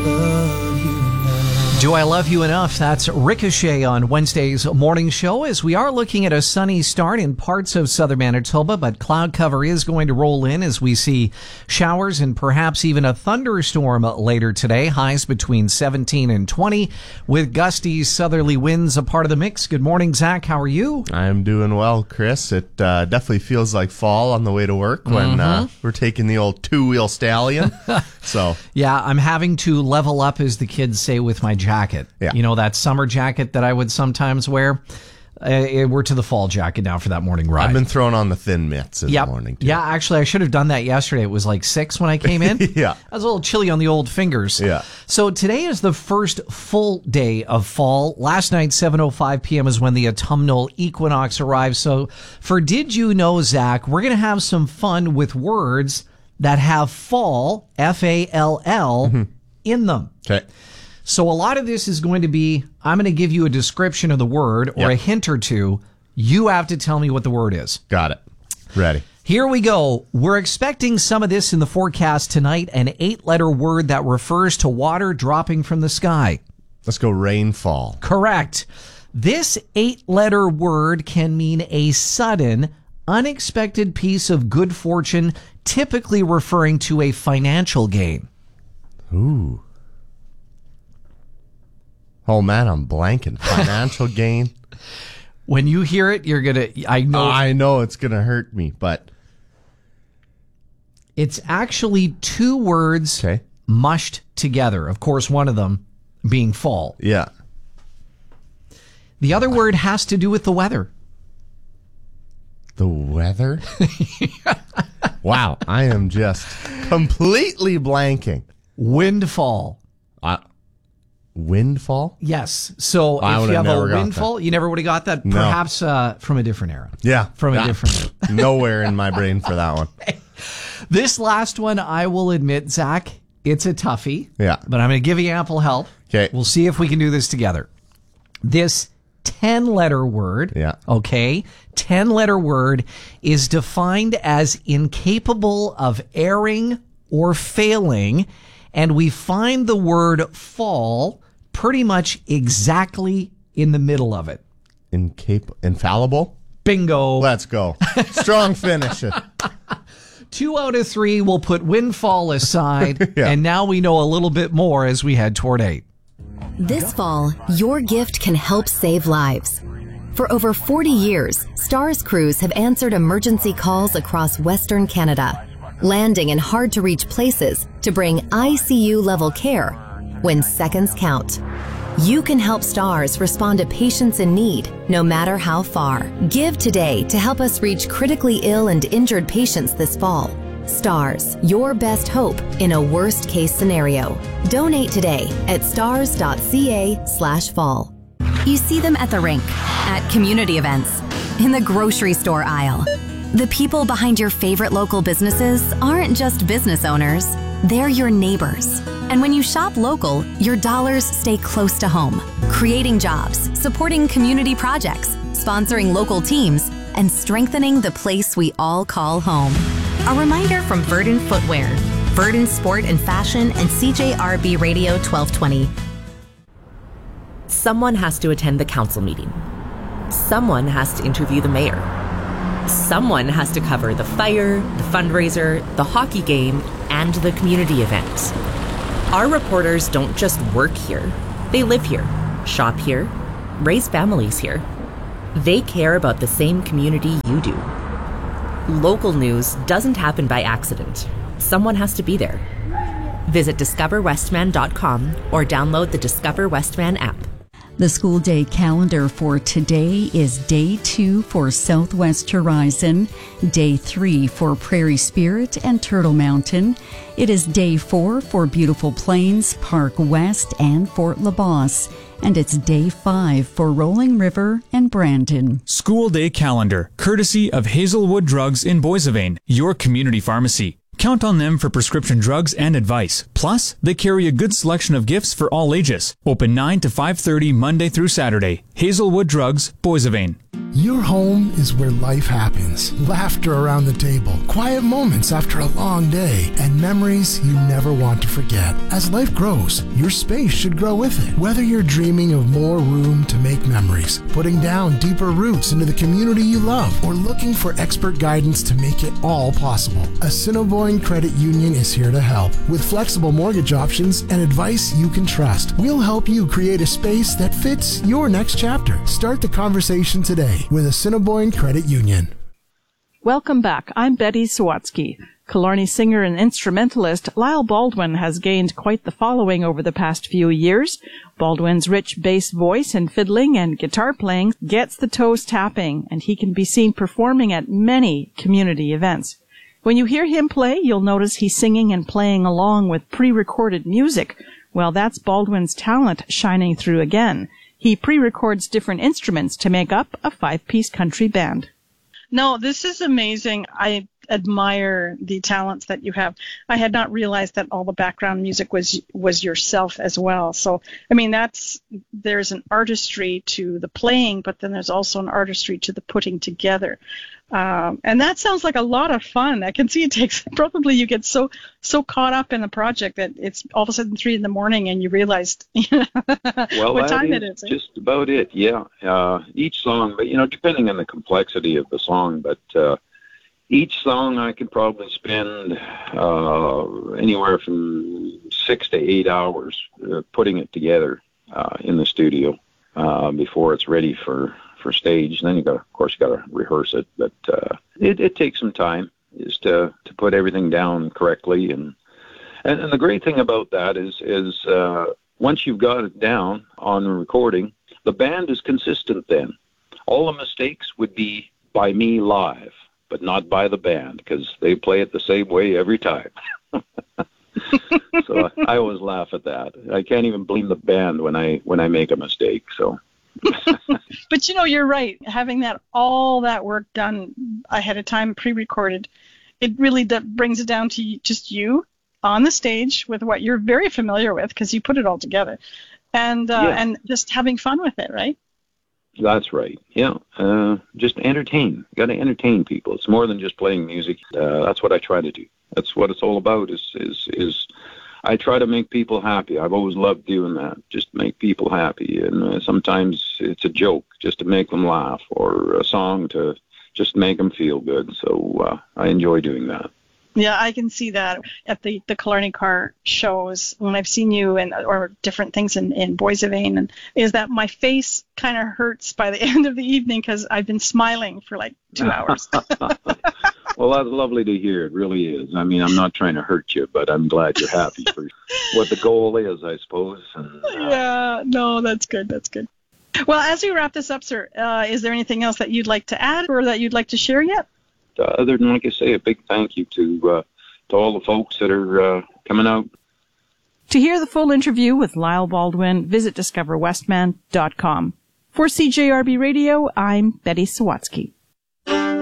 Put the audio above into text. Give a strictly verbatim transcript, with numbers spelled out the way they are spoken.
love you enough? Do I Love You Enough? That's Ricochet on Wednesday's morning show, as we are looking at a sunny start in parts of southern Manitoba, but cloud cover is going to roll in as we see showers and perhaps even a thunderstorm later today. Highs between seventeen and twenty, with gusty southerly winds a part of the mix. Good morning, Zach. How are you? I'm doing well, Chris. It uh, definitely feels like fall on the way to work when mm-hmm. uh, we're taking the old two-wheel stallion. So yeah, I'm having to level up, as the kids say, with my jacket. Yeah. You know, that summer jacket that I would sometimes wear? Uh, we're to the fall jacket now for that morning ride. I've been throwing on the thin mitts in yep. the morning, too. Yeah, actually, I should have done that yesterday. It was like six when I came in. Yeah. I was a little chilly on the old fingers. Yeah. So today is the first full day of fall. Last night, seven oh five p.m. is when the autumnal equinox arrived. So for Did You Know, Zach, we're going to have some fun with words that have fall, F A L L, mm-hmm. in them. Okay. So a lot of this is going to be, I'm going to give you a description of the word or yep. a hint or two. You have to tell me what the word is. Got it. Ready. Here we go. We're expecting some of this in the forecast tonight, an eight-letter word that refers to water dropping from the sky. Let's go rainfall. Correct. This eight-letter word can mean a sudden, unexpected piece of good fortune, typically referring to a financial gain. Ooh. Oh, man, I'm blanking. Financial gain. When you hear it, you're going to... I know. Oh, I know it's going to hurt me, but... It's actually two words okay. mushed together. Of course, one of them being fall. Yeah. The other word has to do with the weather. The weather? Wow, I am just completely blanking. Windfall. Uh, windfall? Yes. So I if you have a windfall, that. you never would have got that. No. Perhaps uh, from a different era. Yeah. From a ah, different era. Nowhere in my brain for that one. This last one, I will admit, Zach, it's a toughie. Yeah. But I'm going to give you ample help. Okay. We'll see if we can do this together. This ten-letter word, yeah. okay, ten-letter word is defined as incapable of erring or failing, and we find the word fall pretty much exactly in the middle of it. Incap- infallible? Bingo. Let's go. Strong finish. Two out of three. We'll put windfall aside, yeah. and now we know a little bit more as we head toward eight. This fall, your gift can help save lives. For over forty years, STARS crews have answered emergency calls across Western Canada, landing in hard-to-reach places to bring I C U-level care when seconds count. You can help STARS respond to patients in need, no matter how far. Give today to help us reach critically ill and injured patients this fall. STARS, your best hope in a worst-case scenario. Donate today at stars.ca slash fall. You see them at the rink, at community events, in the grocery store aisle. The people behind your favorite local businesses aren't just business owners, they're your neighbors. And when you shop local, your dollars stay close to home, creating jobs, supporting community projects, sponsoring local teams, and strengthening the place we all call home. A reminder from Verdant Footwear, Verdant Sport and Fashion, and C J R B Radio twelve twenty. Someone has to attend the council meeting. Someone has to interview the mayor. Someone has to cover the fire, the fundraiser, the hockey game, and the community event. Our reporters don't just work here. They live here, shop here, raise families here. They care about the same community you do. Local news doesn't happen by accident. Someone has to be there. Visit discover westman dot com or download the Discover Westman app. The school day calendar for today is day two for Southwest Horizon, day three for Prairie Spirit and Turtle Mountain. It is day four for Beautiful Plains, Park West, and Fort LaBosse. And it's day five for Rolling River and Brandon. School day calendar, courtesy of Hazelwood Drugs in Boissevain, your community pharmacy. Count on them for prescription drugs and advice. Plus, they carry a good selection of gifts for all ages. Open nine to five thirty Monday through Saturday. Hazelwood Drugs, Boissevain. Your home is where life happens. Laughter around the table, quiet moments after a long day, and memories you never want to forget. As life grows, your space should grow with it. Whether you're dreaming of more room to make memories, putting down deeper roots into the community you love, or looking for expert guidance to make it all possible, Assiniboine Credit Union is here to help. With flexible mortgage options and advice you can trust, we'll help you create a space that fits your next chapter. Start the conversation today with Assiniboine Credit Union. Welcome back. I'm Betty Sawatsky. Killarney singer and instrumentalist Lyle Baldwin has gained quite the following over the past few years. Baldwin's rich bass voice and fiddling and guitar playing gets the toes tapping, and he can be seen performing at many community events. When you hear him play, you'll notice he's singing and playing along with pre-recorded music. Well, that's Baldwin's talent shining through again. He pre-records different instruments to make up a five-piece country band. No, this is amazing. I admire the talents that you have. I had not realized that all the background music was was yourself as well. So, I mean, that's there's an artistry to the playing, but then there's also an artistry to the putting together. Um, and that sounds like a lot of fun. I can see it takes, probably you get so so caught up in the project that it's all of a sudden three in the morning and you realized you know, well, what time is it is. Just about it, yeah. Uh, each song, but you know, depending on the complexity of the song, but uh, each song I could probably spend uh, anywhere from six to eight hours uh, putting it together uh, in the studio uh, before it's ready for. for stage. And then you got, of course, you got to rehearse it, but uh, it, it takes some time is to to put everything down correctly. And and, and the great thing about that is is uh, once you've got it down on recording, the band is consistent. Then all the mistakes would be by me live, but not by the band because they play it the same way every time. So I, I always laugh at that. I can't even blame the band when I when I make a mistake. So. But you know, you're right. Having that all that work done ahead of time, pre-recorded, it really d- brings it down to just you on the stage with what you're very familiar with because you put it all together, and uh, yeah. and just having fun with it, right? That's right. Yeah, uh, just entertain. Got to entertain people. It's more than just playing music. Uh, that's what I try to do. That's what it's all about. Is is is. I try to make people happy. I've always loved doing that, just make people happy. And uh, sometimes it's a joke just to make them laugh or a song to just make them feel good. So uh, I enjoy doing that. Yeah, I can see that at the, the Killarney Car shows when I've seen you and or different things in, in Boissevain, and is that my face kind of hurts by the end of the evening because I've been smiling for like two hours. Well, that's lovely to hear. It really is. I mean, I'm not trying to hurt you, but I'm glad you're happy for what the goal is, I suppose. And, uh, yeah, no, that's good. That's good. Well, as we wrap this up, sir, uh, is there anything else that you'd like to add or that you'd like to share yet? Uh, other than, like I say, a big thank you to uh, to all the folks that are uh, coming out. To hear the full interview with Lyle Baldwin, visit discover westman dot com. For C J R B Radio, I'm Betty Sawatsky.